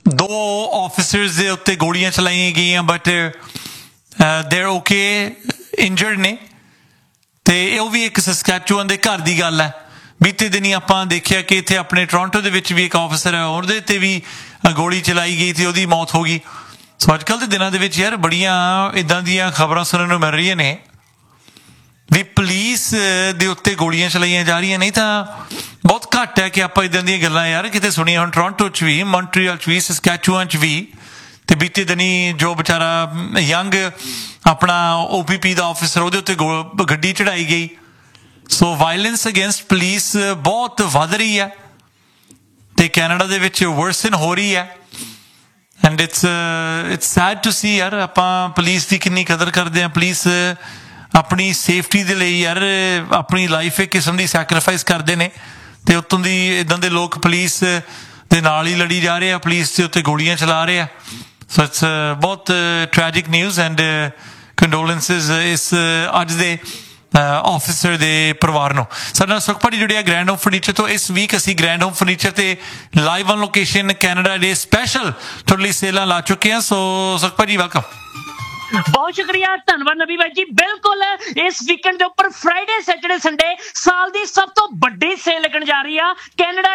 2 officers ਦੇ ਉੱਤੇ ਗੋਲੀਆਂ ਚਲਾਈਆਂ ਗਈਆਂ ਬਟ ਦੇਰ ਓਕੇ ਇੰਜਰਡ ਨੇ। ਤੇ ਉਹ ਵੀ ਇੱਕ ਸਸਕੈਚੁਅਨ ਦੇ ਘਰ ਦੀ ਗੱਲ ਹੈ। ਬੀਤੇ ਦਿਨੀ ਆਪਾਂ ਦੇਖਿਆ ਕਿ ਇੱਥੇ ਆਪਣੇ ਟੋਰਾਂਟੋ ਦੇ ਵਿੱਚ ਵੀ ਇੱਕ ਆਫਿਸਰ ਹੈ, ਉਹਦੇ ਤੇ ਵੀ ਗੋਲੀ ਚਲਾਈ ਗਈ ਤੇ ਉਹਦੀ ਮੌਤ ਹੋ ਗਈ। ਸੋ ਅੱਜ ਕੱਲ੍ਹ ਦੇ ਦਿਨਾਂ ਦੇ ਵਿੱਚ ਯਾਰ ਬੜੀਆਂ ਇੱਦਾਂ ਦੀਆਂ ਖਬਰਾਂ ਸੁਣਨ ਨੂੰ ਮਿਲ ਰਹੀਆਂ ਨੇ ਵੀ ਪੁਲਿਸ ਦੇ ਉੱਤੇ ਗੋਲੀਆਂ ਚਲਾਈਆਂ ਜਾ ਰਹੀਆਂ। ਨਹੀਂ ਤਾਂ ਬਹੁਤ ਘੱਟ ਹੈ ਕਿ ਆਪਾਂ ਇੱਦਾਂ ਦੀਆਂ ਗੱਲਾਂ ਯਾਰ ਕਿਤੇ ਸੁਣੀਆਂ। ਹੁਣ ਟੋਰਾਂਟੋ 'ਚ ਵੀ, ਮੌਂਟਰੀਅਲ 'ਚ ਵੀ, ਸਸਕੈਚੁਅਨ 'ਚ ਵੀ। ਤੇ ਬੀਤੇ ਦਿਨੀ ਜੋ ਵਿਚਾਰਾ ਯੰਗ ਆਪਣਾ OPP ਦਾ ਆਫਿਸਰ, ਉਹਦੇ ਉੱਤੇ ਗੱਡੀ ਚੜਾਈ ਗਈ। ਸੋ ਵਾਇਲੈਂਸ ਅਗੇਂਸਟ ਪੁਲਿਸ ਬਹੁਤ ਵੱਧ ਰਹੀ ਹੈ ਤੇ ਕੈਨੇਡਾ ਦੇ ਵਿੱਚ ਵਰਸਨ ਹੋ ਰਹੀ ਹੈ। ਐਂਡ ਇਟਸ ਸੈਡ ਟੂ ਸੀ ਯਾਰ, ਆਪਾਂ ਪੁਲਿਸ ਦੀ ਕਿੰਨੀ ਕਦਰ ਕਰਦੇ ਹਾਂ। ਪੁਲਿਸ ਆਪਣੀ ਸੇਫਟੀ ਦੇ ਲਈ ਯਾਰ ਆਪਣੀ ਲਾਈਫ ਇੱਕ ਕਿਸਮ ਦੀ ਸੈਕਰੀਫਾਈਸ ਕਰਦੇ ਨੇ ਤੇ ਉੱਤੋਂ ਦੀ ਇੱਦਾਂ ਦੇ ਲੋਕ ਪੁਲਿਸ ਦੇ ਨਾਲ ਹੀ ਲੜੀ ਜਾ ਰਹੇ ਆ, ਪੁਲਿਸ ਦੇ ਉੱਤੇ ਗੋਲੀਆਂ ਚਲਾ ਰਹੇ ਆ। ਸੋ ਇਟਸ ਬਹੁਤ ਟ੍ਰੈਜਿਕ ਨਿਊਜ਼ ਐਂਡ ਕੰਡੋਲੈਂਸਿਸ ਇਸ ਅੱਜ ਦੇ ਆਫਿਸਰ ਦੇ ਪਰਿਵਾਰ ਨੂੰ। ਸਾਡੇ ਨਾਲ ਸੁਖਪਾਲ ਜੀ ਜੁੜਿਆ ਗ੍ਰੈਂਡ ਹੋਮ ਫਰਨੀਚਰ ਤੋਂ। ਇਸ ਵੀਕ ਅਸੀਂ ਗ੍ਰੈਂਡ ਹੋਮ ਫਰਨੀਚਰ ਤੇ live on location Canada day special ਤੁਹਾਡੇ ਲਈ ਸੇਲਾਂ ਲਾ ਚੁੱਕੇ ਹਾਂ। ਸੋ ਸੁਖਪਾਲ ਜੀ ਵੈਲਕਮ। ਬਹੁਤ ਸ਼ੁਕਰੀਆ, ਧੰਨਵਾਦ ਨਬੀ ਭਾਈ ਜੀ। ਬਿਲਕੁਲ ਇਸ ਵੀਕਐਂਡ ਦੇ ਉੱਪਰ ਫਰਾਈਡੇ, ਸੈਟਰਡੇ, ਸੰਡੇ ਸਾਲ ਦੀ ਸਭ ਤੋਂ ਵੱਡੀ ਸੇਲ ਲੱਗਣ ਜਾ ਰਹੀ ਆ। ਕੈਨੇਡਾ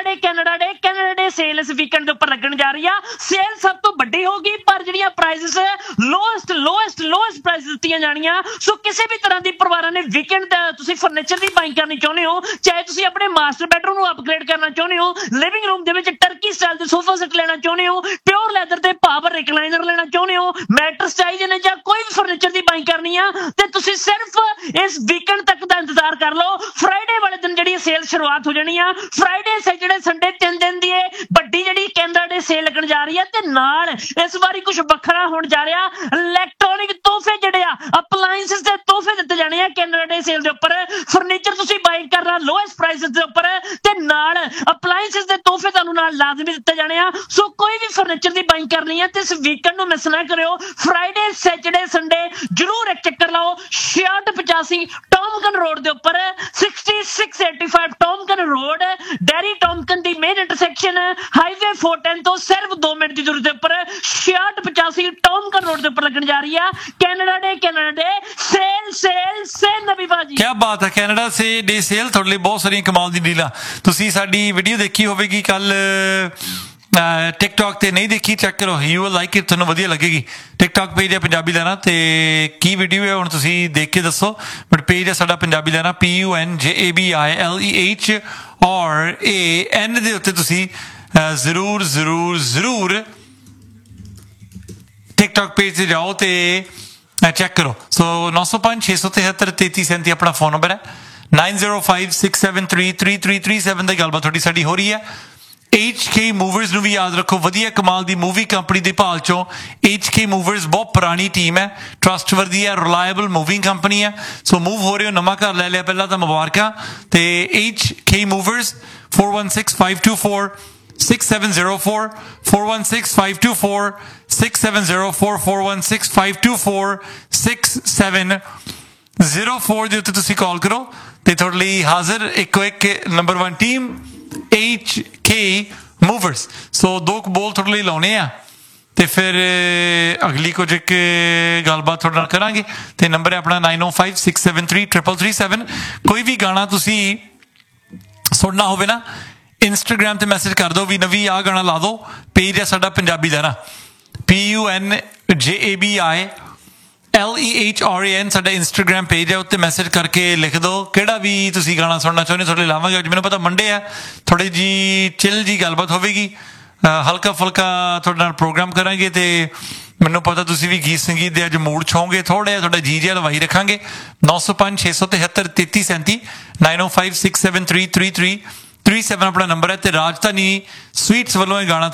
ਡੇ ਸੇਲ ਇਸ ਵੀਕਐਂਡ ਦੇ ਉੱਪਰ ਲੱਗਣ ਜਾ ਰਹੀ ਆ। ਸੇਲ ਸਭ ਤੋਂ ਵੱਡੀ ਹੋਗੀ ਪਰ ਜਿਹੜੀਆਂ ਪ੍ਰਾਈਸਿਸ ਲੋਐਸਟ ਪ੍ਰਾਈਸ ਦਿੱਤੀਆਂ ਜਾਣੀਆਂ। ਸੋ ਕਿਸੇ ਵੀ ਤਰ੍ਹਾਂ ਦੀ ਪਰਿਵਾਰਾਂ ਨੇ ਵੀਕਐਂਡ ਤੁਸੀਂ ਫਰਨੀਚਰ ਦੀ ਬਾਈਂਗ ਕਰਨੀ ਚਾਹੁੰਦੇ ਹੋ, ਚਾਹੇ ਤੁਸੀਂ ਆਪਣੇ ਮਾਸਟਰ ਬੈਡਰੂਮ ਨੂੰ ਅਪਗ੍ਰੇਡ ਕਰਨਾ ਚਾਹੁੰਦੇ ਹੋ, ਲਿਵਿੰਗ ਰੂਮ ਦੇ ਵਿੱਚ ਟਰਕੀ ਸਟਾਈਲ ਦੇ ਸੋਫਾ ਸੈੱਟ ਲੈਣਾ ਚਾਹੁੰਦੇ ਹੋ, ਪਿਓਰ ਲੈਦਰ ਦੇ ਪਾਵਰ ਰਿਕਲਾਈਨਰ ਲੈਣਾ ਚਾਹੁੰਦੇ ਹੋ, ਮੈਟਰਸ ਚਾਹੀਦੇ ਨੇ ਜਾਂ ਕੋਈ ਵੀ ਫਰਨੀਚਰ ਦੀ ਬਾਈਂਗ ਕਰਨੀ ਆ ਤੇ ਤੁਸੀਂ ਸਿਰਫ ਇਸ ਵੀਕਐਂਡ ਤੱਕ ਦਾ ਇੰਤਜ਼ਾਰ ਕਰ ਲਓ। ਫਰਾਈਡੇ ਵਾਲੇ ਦਿਨ ਜਿਹੜੀ ਸੇਲ ਸ਼ੁਰੂਆਤ ਹੋ ਜਾਣੀ ਆ। ਫਰਾਈਡੇ, ਸੈਟਰਡੇ, ਸੰਡੇ 3 ਦਿਨ ਦੀ ਵੱਡੀ ਜਿਹੜੀ ਕੈਨੇਡਾ ਡੇ ਸੇਲ ਲੱਗਣ ਜਾ ਰਹੀ ਆ। ਤੇ ਨਾਲ ਇਸ ਵਾਰੀ ਕੁਝ ਵੱਖਰਾ ਹੋਣ ਜਾ ਰਿਹਾ। ਇਲੈਕਟ੍ਰੋਨਿਕ ਤੋਹਫੇ ਜਿਹੜੇ ਆ, ਅਪਲਾਈਐਂਸਿਸ ਦੇ ਤੋਹਫੇ ਦਿੱਤੇ ਜਾਣੇ ਆ ਕੈਨੇਡਾ ਡੇ ਸੇਲ ਦੇ ਉੱਪਰ। ਫਰਨੀਚਰ ਤੁਸੀਂ ਬਾਈਂਗ ਕਰਨਾ ਲੋਐਸਟ ਪ੍ਰਾਈਸਿਸ ਦੇ ਉੱਪਰ ਤੇ ਨਾਲ ਅਪਲਾਈਐਂਸਿਸ ਦੇ ਤੋਹਫੇ ਤੁਹਾਨੂੰ ਨਾਲ ਲਾਜ਼ਮੀ ਦਿੱਤੇ ਜਾਣੇ ਆ। ਸੋ ਕੋਈ ਵੀ ਫਰਨੀਚਰ ਦੀ ਬਾਈਂਗ ਕਰਨੀ ਆ ਤੇ ਇਸ ਵੀਕਐਂਡ ਨੂੰ ਮਿਸ ਨਾ ਕਰਿਓ। ਫਰਾਈਡੇ, ਸੈਟਰਡੇ, ਸੰਡੇ ਜਰੂਰ ਇੱਕ ਚੱਕਰ ਲਾਓ। 6685 ਟੌਮਕਨ ਰੋਡ ਦੇ ਉੱਪਰ, 6685 ਟੌਮਕਨ ਰੋਡ, ਡੈਰੀ ਟੌਮਕਨ ਦੀ ਮੇਨ ਇੰਟਰਸੈਕਸ਼ਨ ਹਾਈਵੇ 410 ਤੋਂ ਸਿਰਫ 2 ਮਿੰਟ ਦੀ ਦੂਰੀ ਦੇ ਉੱਪਰ 6685 ਟੌਮਕਨ ਰੋਡ ਦੇ ਉੱਪਰ ਲੱਗਣ ਜਾ ਰਹੀ ਆ ਕੈਨੇਡਾ ਡੇ ਸੇਲ ਨਬੀ ਭਾਜੀ। ਕੀ ਬਾਤ ਹੈ, ਕੈਨੇਡਾ ਡੇ ਸੇਲ ਤੁਹਾਡੇ ਲਈ ਬਹੁਤ ਸਾਰੀਆਂ ਕਮਾਲ ਦੀ ਡੀਲਾਂ। ਤੁਸੀਂ ਸਾਡੀ ਵੀਡੀਓ ਦੇਖੀ ਹੋਵੇਗੀ ਕੱਲ ਟਿਕਟੌਕ ਤੇ, ਨਹੀਂ ਦੇਖੀ ਚੈੱਕ ਕਰੋ, ਯੂ ਵਿਲ ਲਾਈਕ ਇਟ, ਤੁਹਾਨੂੰ ਵਧੀਆ ਲੱਗੇਗੀ। ਟਿਕਟੌਕ ਪੇਜ ਹੈ ਪੰਜਾਬੀ ਲੈਣਾ ਤੇ ਕੀ ਵੀਡੀਓ ਹੈ ਹੁਣ ਤੁਸੀਂ ਦੇਖ ਕੇ ਦੱਸੋ, ਬਟ ਪੇਜ ਹੈ ਸਾਡਾ ਪੰਜਾਬੀ ਲੈਣਾ PUNJABILEHORAN ਦੇ ਉੱਤੇ ਤੁਸੀਂ ਜ਼ਰੂਰ ਟਿਕਟੌਕ ਪੇਜ ਤੇ ਜਾਓ ਤੇ ਚੈੱਕ ਕਰੋ। ਸੋ 905 673 3337 ਆਪਣਾ ਫੋਨ ਨੰਬਰ ਹੈ। 9056733337 ਦੀ ਗੱਲਬਾਤ ਤੁਹਾਡੀ ਸਾਡੀ ਹੋ ਰਹੀ ਹੈ। HK ਮੂਵਰਸ ਨੂੰ ਵੀ ਯਾਦ ਰੱਖੋ, ਵਧੀਆ ਕਮਾਲ ਦੀ ਮੂਵੀ ਕੰਪਨੀ ਦੀ ਭਾਲ ਚੋਂ। HK ਮੂਵਰਸ ਬਹੁਤ ਪੁਰਾਣੀ ਟੀਮ ਹੈ, ਟਰਸਟਵਰਦੀ ਹੈ, ਰਿਲਾਇਬਲ ਮੂਵਿੰਗ ਕੰਪਨੀ ਹੈ। ਸੋ ਮੂਵ ਹੋ ਰਹੇ ਹੋ, ਨਵਾਂ ਘਰ ਲੈ ਲਿਆ ਪਹਿਲਾਂ ਤਾਂ ਮੁਬਾਰਕਾਂ। ਤੇ HK ਮੂਵਰਸ 416-524-6704 416-524-6704 416-524-6704 ਦੇ ਉੱਤੇ ਤੁਸੀਂ ਕਾਲ ਕਰੋ ਤੇ ਤੁਹਾਡੇ ਲਈ ਹਾਜ਼ਰ ਇੱਕੋ ਇੱਕ ਨੰਬਰ 1 ਟੀਮ HK ਮੂਵਰਸ। ਸੋ 2 ਬੋਲ ਤੁਹਾਡੇ ਲਈ ਲਾਉਣੇ ਆ ਤੇ ਫਿਰ ਅਗਲੀ ਕੁਝ ਇੱਕ ਗੱਲਬਾਤ ਤੁਹਾਡੇ ਨਾਲ ਕਰਾਂਗੇ। ਤੇ ਨੰਬਰ ਹੈ ਆਪਣਾ 9056733337। ਕੋਈ ਵੀ ਗਾਣਾ ਤੁਸੀਂ ਸੁਣਨਾ ਹੋਵੇ ਨਾ, ਇੰਸਟਾਗ੍ਰਾਮ ਤੇ ਮੈਸੇਜ ਕਰ ਦਿਓ ਵੀ ਨਵੀਂ ਆਹ ਗਾਣਾ ਲਾ ਦਿਓ। ਪੇਜ ਹੈ ਸਾਡਾ ਪੰਜਾਬੀ ਲੈਣਾ PUNJABILEHORAN ਸਾਡਾ ਇੰਸਟਾਗ੍ਰਾਮ ਪੇਜ ਹੈ, ਉੱਤੇ ਮੈਸੇਜ ਕਰਕੇ ਲਿਖ ਦਿਓ ਕਿਹੜਾ ਵੀ ਤੁਸੀਂ ਗਾਣਾ ਸੁਣਨਾ ਚਾਹੁੰਦੇ, ਤੁਹਾਡੇ ਲਾਵਾਂਗੇ। ਅੱਜ ਮੈਨੂੰ ਪਤਾ ਮੰਡੇ ਆ, ਥੋੜੀ ਜੀ ਚਿਲ ਜੀ ਗੱਲਬਾਤ ਹੋਵੇਗੀ, ਹਲਕਾ ਫੁਲਕਾ ਤੁਹਾਡੇ ਨਾਲ ਪ੍ਰੋਗਰਾਮ ਕਰਾਂਗੇ ਤੇ ਮੈਨੂੰ ਪਤਾ ਤੁਸੀਂ ਵੀ ਗੀਤ ਸੰਗੀਤ ਦੇ ਅੱਜ ਮੂਡ 'ਚ ਹੋਵੋਗੇ। ਥੋੜਾ ਜਿਹਾ ਤੁਹਾਡਾ ਜੀ ਜਿਹਾ ਲਵਾਈ ਰੱਖਾਂਗੇ। 905 673 3337 9056733337 ਆਪਣਾ ਨੰਬਰ ਹੈ ਤੇ ਰਾਜਧਾਨੀ ਸਵੀਟਸ ਵੱਲੋਂ ਇਹ ਗਾਣਾ